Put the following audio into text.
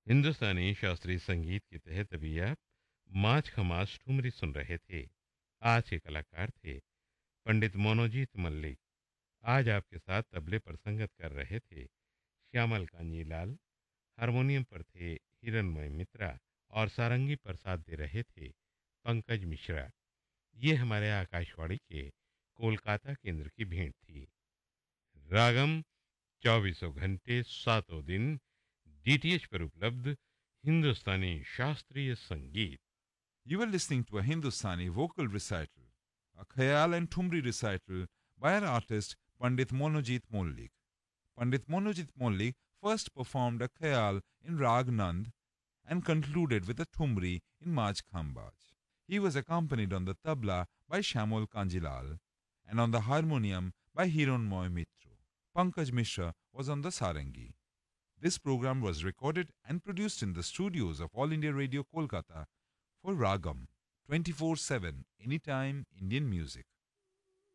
हिंदुस्तानी शास्त्रीय संगीत के तहत अभी आप माछ खमास ठुमरी सुन रहे थे। आज के कलाकार थे पंडित मोनोजीत मल्लिक। आज आपके साथ तबले पर संगत कर रहे थे श्यामल कांजीलाल। हारमोनियम पर थे हिरणमय मित्रा और सारंगी पर साथ दे रहे थे पंकज मिश्रा। ये हमारे आकाशवाणी के कोलकाता केंद्र की भेंट थी। रागम 24 घंटे 7 दिन डीटीएच पर उपलब्ध हिंदुस्तानी शास्त्रीय संगीत। You were listening to a Hindustani vocal recital, a Khayal and Thumri recital by our artist Pandit Monojit Mollik. Pandit Monojit Mollik first performed a Khayal in Rag Nand and concluded with a Thumri in Maj Khambaj. He was accompanied on the tabla by Shamol Kanjilal and on the harmonium by Hironmoy Mitro. Pankaj Mishra was on the sarangi. This program was recorded and produced in the studios of All India Radio Kolkata for Ragam 24/7 Anytime Indian Music.